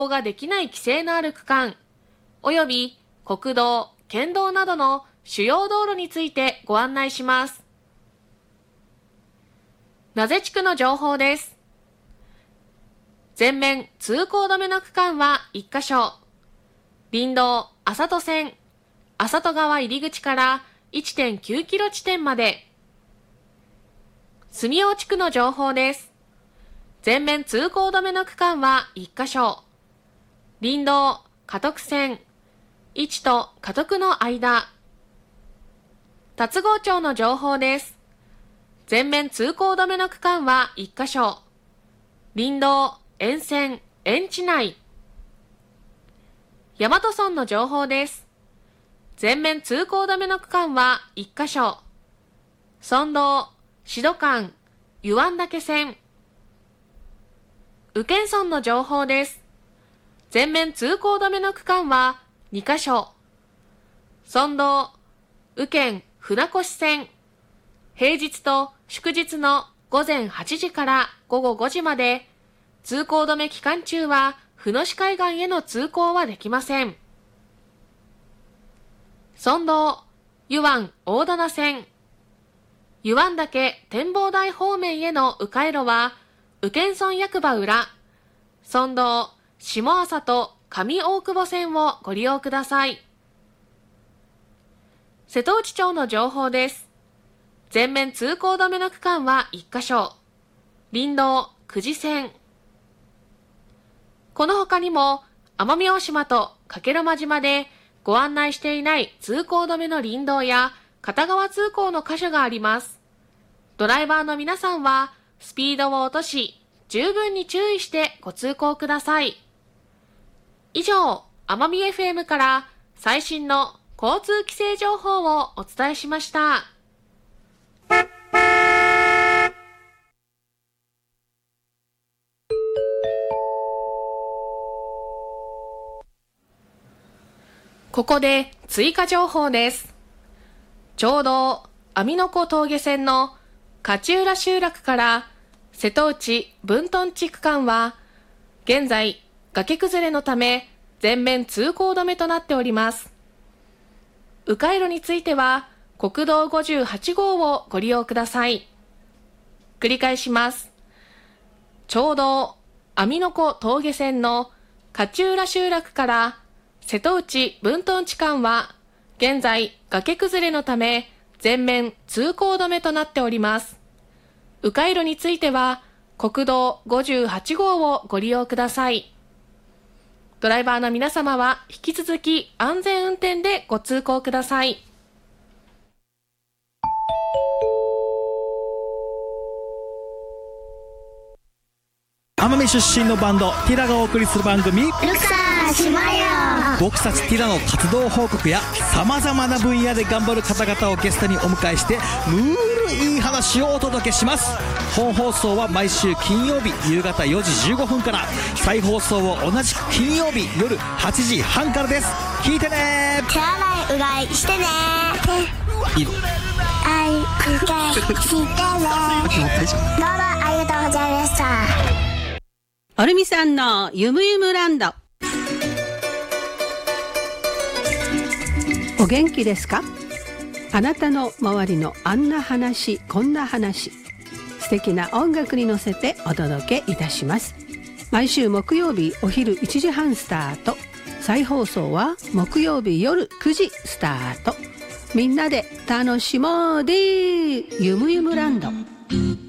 ができない規制のある区間、および国道、県道などの主要道路についてご案内します。名瀬地区の情報です。全面通行止めの区間は1カ所。林道麻戸線、麻戸川入口から 1.9 キロ地点まで。住大地区の情報です。全面通行止めの区間は1カ所。林道嘉徳線、市と嘉徳の間。龍郷町の情報です。全面通行止めの区間は1カ所。林道沿線、園地内。大和村の情報です。全面通行止めの区間は1カ所。村道、志土間、湯湾岳線。宇検村の情報です。全面通行止めの区間は2カ所。村道、宇検船越線。平日と祝日の午前8時から午後5時まで、通行止め期間中は船越海岸への通行はできません。村道、湯湾大棚線。湯湾岳展望台方面への迂回路は、宇検村役場裏、村道、下朝と上大久保線をご利用ください。瀬戸内町の情報です。全面通行止めの区間は1カ所。林道、久慈線。この他にも、奄美大島と加計呂麻島でご案内していない通行止めの林道や片側通行の箇所があります。ドライバーの皆さんは、スピードを落とし、十分に注意してご通行ください。以上、奄美 FM から最新の交通規制情報をお伝えしました。ここで追加情報です。ちょうど網の子峠線の勝浦集落から瀬戸内分屯地区間は現在崖崩れのため全面通行止めとなっております。迂回路については国道58号をご利用ください。繰り返します。ちょうど網の子峠線の勝浦集落から瀬戸内分屯地間は現在崖崩れのため全面通行止めとなっております。迂回路については国道58号をご利用ください。ドライバーの皆様は引き続き安全運転でご通行ください。 奄美出身のバンドティラがお送りする番組ルクサーしまよ。 僕たちティラの活動報告やさまざまな分野で頑張る方々をゲストにお迎えしてムールいい話をお届けします。本放送は毎週金曜日夕方4時15分から、再放送を同じく金曜日夜8時半からです。聞いてね。 手洗いうがいしてね。 いいの愛うがいしてね。どうもありがとうございました。 オルミさんのゆむゆむランド。お元気ですか？あなたの周りのあんな話こんな話、素敵な音楽に乗せてお届けいたします。毎週木曜日お昼1時半スタート、再放送は木曜日夜9時スタート。みんなで楽しもうでゆむゆむランド。